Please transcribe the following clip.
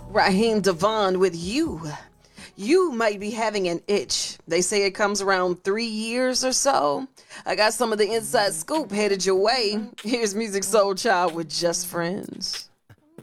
Raheem Devon with you. You might be having an itch. They say it comes around 3 years or so. I got some of the inside scoop headed your way. Here's Music Soul Child with Just Friends.